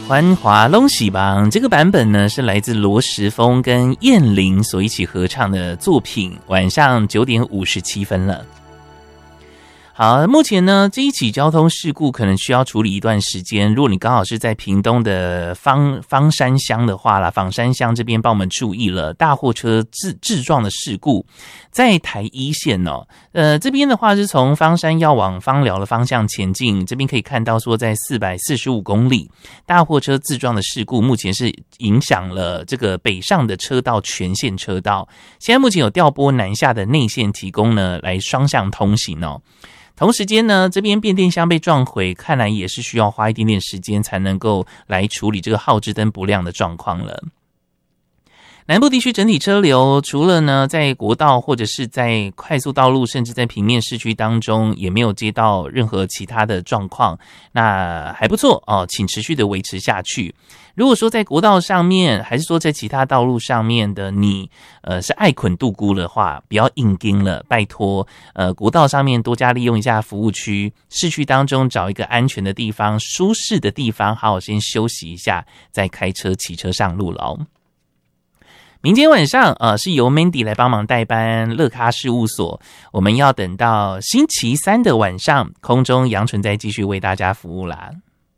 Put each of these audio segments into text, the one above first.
欢华龙喜帮这个版本呢，是来自罗时丰跟燕玲所一起合唱的作品。晚上9点57分了。好，目前呢这一起交通事故可能需要处理一段时间。如果你刚好是在屏东的方山乡的话啦，枋山乡这边帮我们注意了大货车自撞的事故，在台一线哦。这边的话是从方山要往枋寮的方向前进，这边可以看到说在445公里大货车自撞的事故，目前是影响了这个北上的车道全线车道。现在目前有调拨南下的内线提供呢来双向通行哦。同时间呢，这边变电箱被撞毁，看来也是需要花一点点时间才能够来处理这个号志灯不亮的状况了。南部地区整体车流，除了呢在国道或者是在快速道路，甚至在平面市区当中，也没有接到任何其他的状况，那还不错哦，请持续的维持下去。如果说在国道上面，还是说在其他道路上面的你，是爱捆度孤的话，不要硬盯了，拜托，国道上面多加利用一下服务区，市区当中找一个安全的地方、舒适的地方，好好先休息一下，再开车骑车上路了哦。明天晚上是由 Mandy 来帮忙代班乐咖事务所，我们要等到星期三的晚上，空中杨纯再继续为大家服务啦。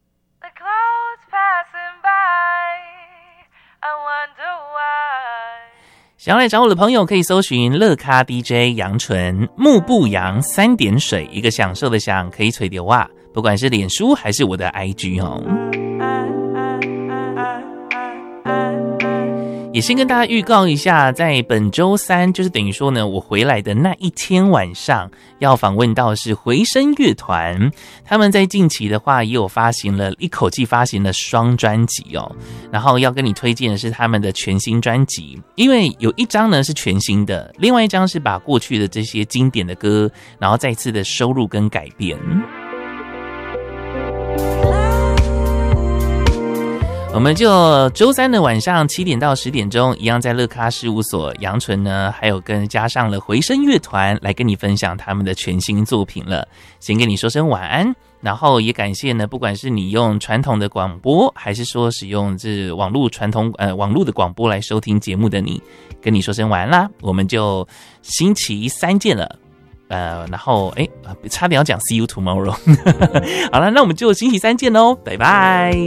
想要来找我的朋友可以搜寻乐咖 DJ 杨纯，木不扬3点水，一个享受的享，可以吹丢啊，不管是脸书还是我的 IG 哦。也先跟大家预告一下，在本周三，就是等于说呢，我回来的那一天晚上，要访问到的是回声乐团，他们在近期的话也有一口气发行了双专辑哦，然后要跟你推荐的是他们的全新专辑，因为有一张呢是全新的，另外一张是把过去的这些经典的歌，然后再次的收录跟改编。我们就周三的晚上7点到10点钟，一样在乐咖事务所，杨纯呢还有加上了回声乐团来跟你分享他们的全新作品了。先跟你说声晚安，然后也感谢呢，不管是你用传统的广播，还是说使用这网络的广播来收听节目的你，跟你说声晚安啦。我们就星期三见了。然后差点要讲 see you tomorrow 好了，那我们就星期三见咯，拜拜。